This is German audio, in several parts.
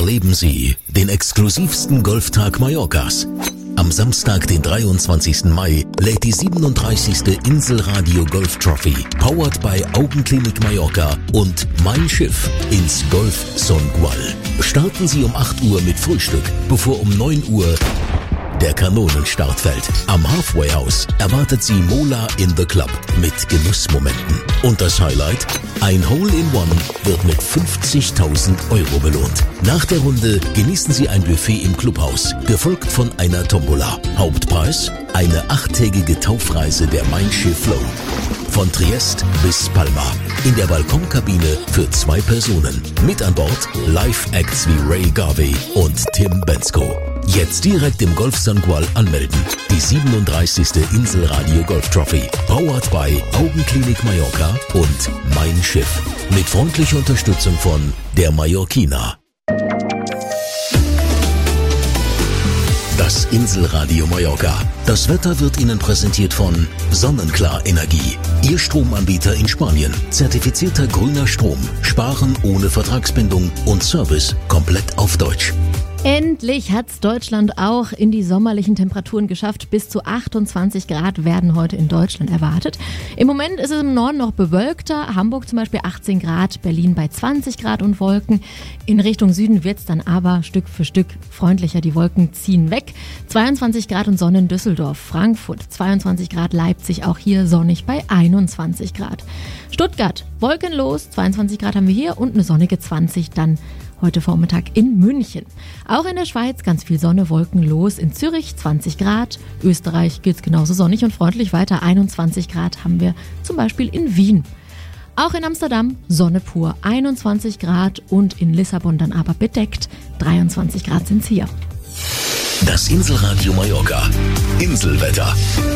Erleben Sie den exklusivsten Golftag Mallorcas. Am Samstag, den 23. Mai, lädt die 37. Inselradio Golf Trophy, powered by Augenklinik Mallorca und Mein Schiff ins Golf Songual. Starten Sie um 8 Uhr mit Frühstück, bevor um 9 Uhr der Kanonenstart fällt. Am Halfway House erwartet Sie Mola in the Club mit Genussmomenten. Und das Highlight? Ein Hole-in-One wird mit 50.000 Euro belohnt. Nach der Runde genießen Sie ein Buffet im Clubhaus, gefolgt von einer Tombola. Hauptpreis? Eine 8-tägige Taufreise der Mein Schiff Flow. Von Triest bis Palma. In der Balkonkabine für 2 Personen. Mit an Bord Live-Acts wie Ray Garvey und Tim Bensko. Jetzt direkt im Golf Songual anmelden. Die 37. Inselradio Golf Trophy. Powered by Augenklinik Mallorca und Mein Schiff. Mit freundlicher Unterstützung von der Mallorquina. Das Inselradio Mallorca. Das Wetter wird Ihnen präsentiert von Sonnenklar Energie. Ihr Stromanbieter in Spanien. Zertifizierter grüner Strom. Sparen ohne Vertragsbindung und Service komplett auf Deutsch. Endlich hat's Deutschland auch in die sommerlichen Temperaturen geschafft. Bis zu 28 Grad werden heute in Deutschland erwartet. Im Moment ist es im Norden noch bewölkter. Hamburg zum Beispiel 18 Grad, Berlin bei 20 Grad und Wolken. In Richtung Süden wird's dann aber Stück für Stück freundlicher. Die Wolken ziehen weg. 22 Grad und Sonne in Düsseldorf, Frankfurt, 22 Grad, Leipzig auch hier sonnig bei 21 Grad. Stuttgart, wolkenlos, 22 Grad haben wir hier und eine sonnige 20 dann heute Vormittag in München. Auch in der Schweiz ganz viel Sonne, wolkenlos. In Zürich 20 Grad. Österreich geht's genauso sonnig und freundlich weiter. 21 Grad haben wir zum Beispiel in Wien. Auch in Amsterdam Sonne pur. 21 Grad und in Lissabon dann aber bedeckt. 23 Grad sind's hier. Das Inselradio Mallorca. Inselwetter.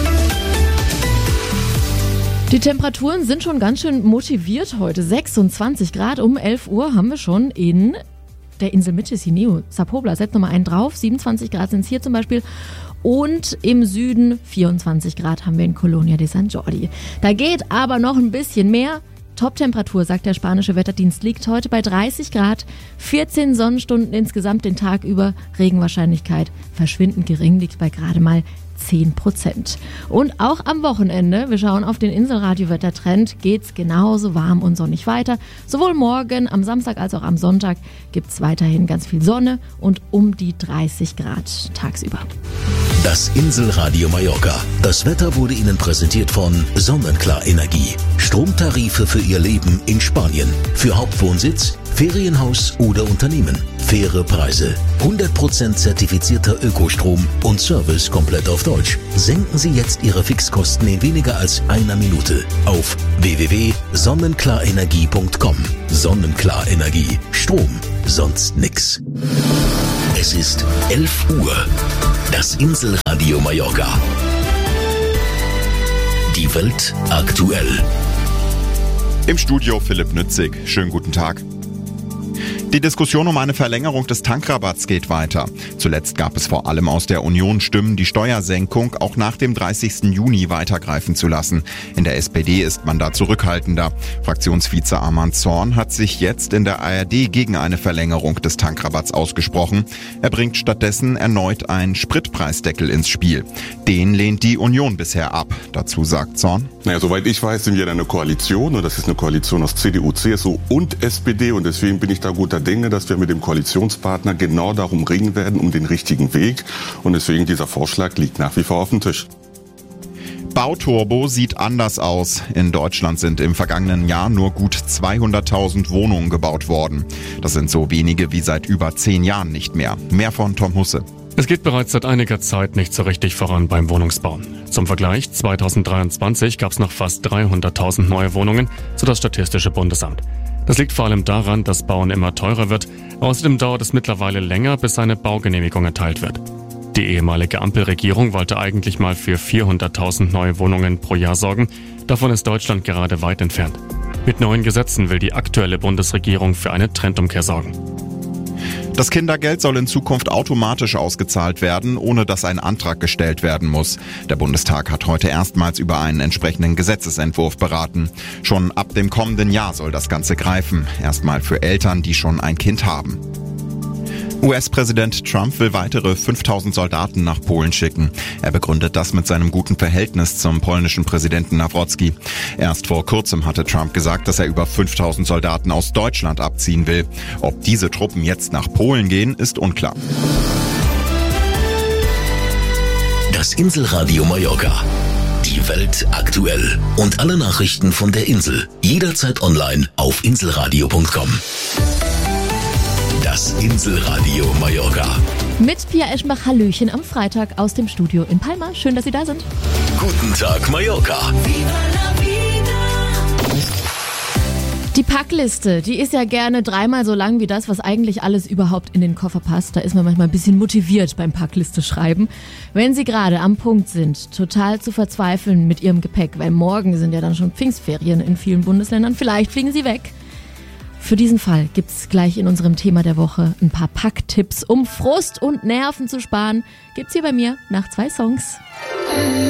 Die Temperaturen sind schon ganz schön motiviert heute. 26 Grad um 11 Uhr haben wir schon in der Inselmitte, Sineo, Sapobla. Setzt nochmal einen drauf. 27 Grad sind es hier zum Beispiel. Und im Süden 24 Grad haben wir in Colonia de San Jordi. Da geht aber noch ein bisschen mehr. Top-Temperatur, sagt der spanische Wetterdienst, liegt heute bei 30 Grad. 14 Sonnenstunden insgesamt den Tag über. Regenwahrscheinlichkeit verschwindend gering, liegt bei gerade mal 10%. Und auch am Wochenende, wir schauen auf den Inselradio-Wettertrend, geht's genauso warm und sonnig weiter. Sowohl morgen, am Samstag als auch am Sonntag gibt's weiterhin ganz viel Sonne und um die 30 Grad tagsüber. Das Inselradio Mallorca. Das Wetter wurde Ihnen präsentiert von Sonnenklar Energie. Stromtarife für Ihr Leben in Spanien. Für Hauptwohnsitz, Ferienhaus oder Unternehmen. Faire Preise. 100% zertifizierter Ökostrom und Service komplett auf Deutsch. Senken Sie jetzt Ihre Fixkosten in weniger als einer Minute auf www.sonnenklarenergie.com. Sonnenklar Energie. Strom. Sonst nix. Es ist 11 Uhr. Das Inselradio Mallorca. Die Welt aktuell. Im Studio Philipp Nützig. Schönen guten Tag. Die Diskussion um eine Verlängerung des Tankrabatts geht weiter. Zuletzt gab es vor allem aus der Union Stimmen, die Steuersenkung auch nach dem 30. Juni weitergreifen zu lassen. In der SPD ist man da zurückhaltender. Fraktionsvize Arman Zorn hat sich jetzt in der ARD gegen eine Verlängerung des Tankrabatts ausgesprochen. Er bringt stattdessen erneut einen Spritpreisdeckel ins Spiel. Den lehnt die Union bisher ab. Dazu sagt Zorn: Naja, soweit ich weiß, sind wir in einer Koalition und das ist eine Koalition aus CDU, CSU und SPD und deswegen bin ich da guter Dinge, dass wir mit dem Koalitionspartner genau darum ringen werden, um den richtigen Weg. Und deswegen dieser Vorschlag liegt nach wie vor auf dem Tisch. Bauturbo sieht anders aus. In Deutschland sind im vergangenen Jahr nur gut 200.000 Wohnungen gebaut worden. Das sind so wenige wie seit über 10 Jahren nicht mehr. Mehr von Tom Husse. Es geht bereits seit einiger Zeit nicht so richtig voran beim Wohnungsbau. Zum Vergleich, 2023 gab es noch fast 300.000 neue Wohnungen, so das Statistische Bundesamt. Das liegt vor allem daran, dass Bauen immer teurer wird. Außerdem dauert es mittlerweile länger, bis eine Baugenehmigung erteilt wird. Die ehemalige Ampelregierung wollte eigentlich mal für 400.000 neue Wohnungen pro Jahr sorgen. Davon ist Deutschland gerade weit entfernt. Mit neuen Gesetzen will die aktuelle Bundesregierung für eine Trendumkehr sorgen. Das Kindergeld soll in Zukunft automatisch ausgezahlt werden, ohne dass ein Antrag gestellt werden muss. Der Bundestag hat heute erstmals über einen entsprechenden Gesetzesentwurf beraten. Schon ab dem kommenden Jahr soll das Ganze greifen. Erstmal für Eltern, die schon ein Kind haben. US-Präsident Trump will weitere 5000 Soldaten nach Polen schicken. Er begründet das mit seinem guten Verhältnis zum polnischen Präsidenten Nawrocki. Erst vor kurzem hatte Trump gesagt, dass er über 5000 Soldaten aus Deutschland abziehen will. Ob diese Truppen jetzt nach Polen gehen, ist unklar. Das Inselradio Mallorca. Die Welt aktuell. Und alle Nachrichten von der Insel. Jederzeit online auf inselradio.com. Das Inselradio Mallorca. Mit Pia Eschenbach, Hallöchen am Freitag aus dem Studio in Palma. Schön, dass Sie da sind. Guten Tag Mallorca. Die Packliste, die ist ja gerne dreimal so lang wie das, was eigentlich alles überhaupt in den Koffer passt. Da ist man manchmal ein bisschen motiviert beim Packliste schreiben. Wenn Sie gerade am Punkt sind, total zu verzweifeln mit Ihrem Gepäck, weil morgen sind ja dann schon Pfingstferien in vielen Bundesländern, vielleicht fliegen Sie weg. Für diesen Fall gibt's gleich in unserem Thema der Woche ein paar Packtipps, um Frust und Nerven zu sparen. Gibt's hier bei mir nach 2 Songs.